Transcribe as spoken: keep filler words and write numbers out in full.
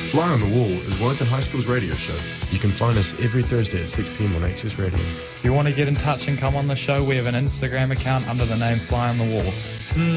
Fly on the Wall is Wellington High School's radio show. You can find us every Thursday at six p.m. on Access Radio. If you want to get in touch and come on the show, we have an Instagram account under the name Fly on the Wall.